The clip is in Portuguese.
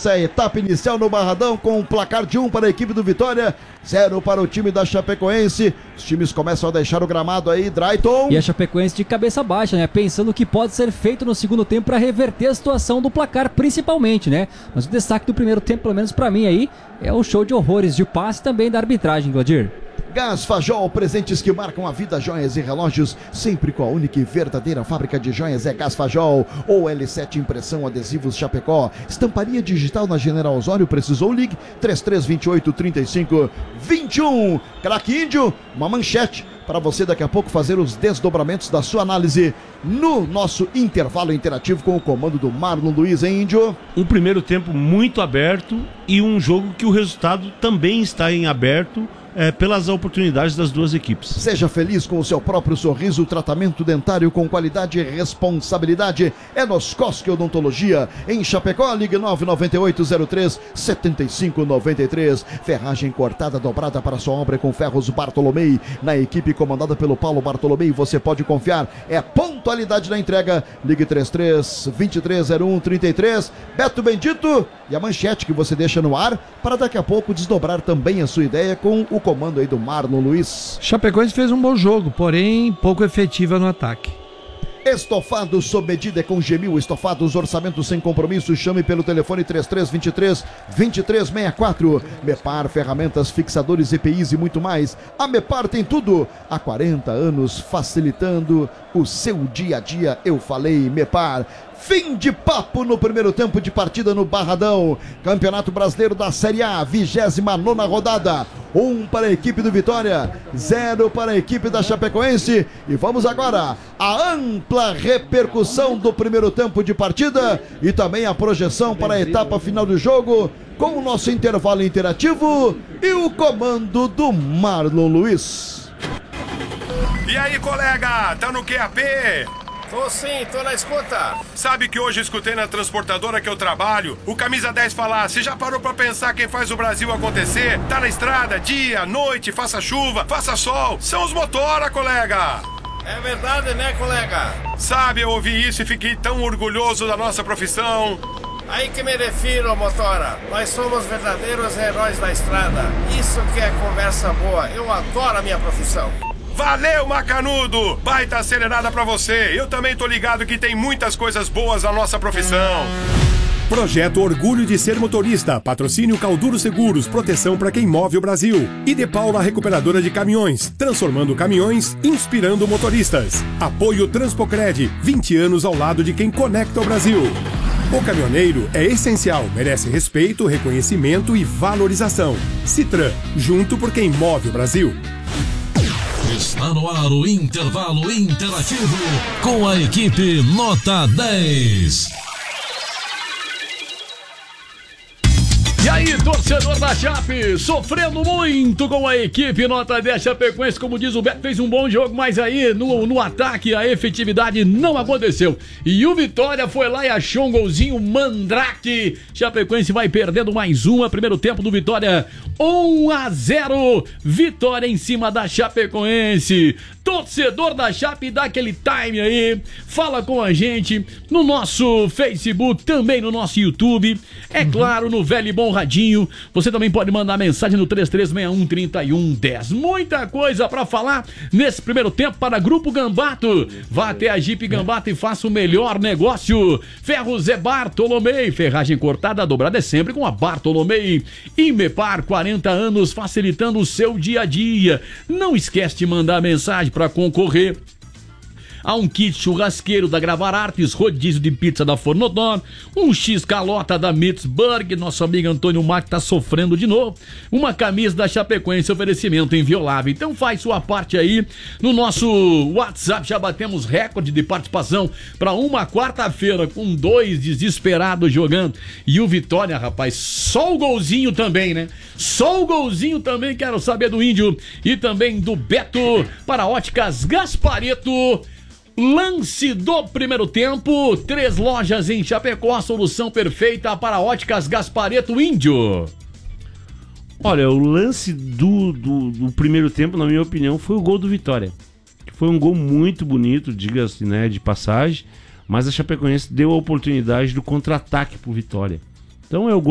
Essa é a etapa inicial no Barradão, com um placar de 1 para a equipe do Vitória, 0 para o time da Chapecoense. Os times começam a deixar o gramado aí, Drayton. E a Chapecoense de cabeça baixa, né? Pensando o que pode ser feito no segundo tempo para reverter a situação do placar, principalmente, né? Mas o destaque do primeiro tempo, pelo menos para mim aí, é o show de horrores de passe e também da arbitragem, Gladir. Gás Fajol, presentes que marcam a vida, joias e relógios, sempre com a única e verdadeira fábrica de joias é Gás Fajol. Ou L7 Impressão Adesivos Chapecó, estamparia digital na General Osório, precisou, ligue 3328-3521. Craque Índio, uma manchete para você daqui a pouco fazer os desdobramentos da sua análise no nosso intervalo interativo com o comando do Marlon Luiz, hein, Índio? Um primeiro tempo muito aberto e um jogo que o resultado também está em aberto, pelas oportunidades das duas equipes. Seja feliz com o seu próprio sorriso. Tratamento dentário com qualidade e responsabilidade é Noscoski Odontologia. Em Chapecó, ligue 99803-7593. Ferragem cortada dobrada para sua obra com ferros Bartolomei. Na equipe comandada pelo Paulo Bartolomei, você pode confiar. É pontualidade na entrega. Ligue 33-2301-33. Beto Bendito. E a manchete que você deixa no ar para daqui a pouco desdobrar também a sua ideia com o comando aí do Marlon Luiz. Chapecoense fez um bom jogo, porém pouco efetiva no ataque. Estofados sob medida é com Gemil Estofados, orçamento sem compromisso. Chame pelo telefone 3323-2364. Mepar, ferramentas, fixadores, EPIs e muito mais. A Mepar tem tudo. Há 40 anos facilitando o seu dia a dia. Eu falei Mepar. Fim de papo no primeiro tempo de partida no Barradão. Campeonato Brasileiro da Série A, 29ª rodada. 1 para a equipe do Vitória, 0 para a equipe da Chapecoense. E vamos agora à ampla repercussão do primeiro tempo de partida e também a projeção para a etapa final do jogo com o nosso intervalo interativo e o comando do Marlon Luiz. E aí, colega, tá no QAP? Tô sim, tô na escuta. Sabe que hoje escutei na transportadora que eu trabalho o Camisa 10 falar: você já parou pra pensar quem faz o Brasil acontecer? Tá na estrada, dia, noite, faça chuva, faça sol, são os motora, colega. É verdade, né, colega? Sabe, eu ouvi isso e fiquei tão orgulhoso da nossa profissão. Aí que me refiro, motora. Nós somos verdadeiros heróis da estrada. Isso que é conversa boa. Eu adoro a minha profissão. Valeu, Macanudo! Baita acelerada pra você. Eu também tô ligado que tem muitas coisas boas na nossa profissão. Projeto Orgulho de Ser Motorista. Patrocínio Calduro Seguros. Proteção para quem move o Brasil. E De Paula Recuperadora de Caminhões. Transformando caminhões, inspirando motoristas. Apoio Transpocred. 20 anos ao lado de quem conecta o Brasil. O caminhoneiro é essencial. Merece respeito, reconhecimento e valorização. Citran. Junto por quem move o Brasil. Está no ar o intervalo interativo com a equipe Nota 10. E aí, torcedor da Chape, sofrendo muito com a equipe Nota 10 Chapecoense, como diz o Beto, fez um bom jogo, mas aí no ataque a efetividade não aconteceu. E o Vitória foi lá e achou um golzinho mandrake. Chapecoense vai perdendo mais uma, primeiro tempo do Vitória, 1-0, Vitória em cima da Chapecoense. Torcedor da Chape, dá aquele time aí, fala com a gente no nosso Facebook, também no nosso YouTube, é claro, no velho e bom radinho. Você também pode mandar mensagem no 3361-3110. Muita coisa pra falar nesse primeiro tempo para Grupo Gambato. Vá até a Jeep Gambato e faça o melhor negócio. Ferros é Bartolomei, ferragem cortada dobrada é sempre com a Bartolomei. Imepar, 40 anos facilitando o seu dia a dia. Não esquece de mandar mensagem para concorrer a um kit churrasqueiro da Gravar Artes, rodízio de pizza da Fornodon, um X-calota da Mitzburg, nosso amigo Antônio Marques tá sofrendo de novo, uma camisa da Chapecoense, oferecimento inviolável. Então faz sua parte aí no nosso WhatsApp, já batemos recorde de participação para uma quarta-feira com 2 desesperados jogando. E o Vitória, rapaz, só o golzinho também, né? Só o golzinho também, quero saber do Índio e também do Beto para Óticas Gaspareto. Lance do primeiro tempo, 3 lojas em Chapecó, solução perfeita para Óticas Gaspareto. Índio. Olha, o lance do primeiro tempo, na minha opinião, foi o gol do Vitória. Foi um gol muito bonito, diga-se, né, de passagem, mas a Chapecoense deu a oportunidade do contra-ataque pro Vitória. Então é o gol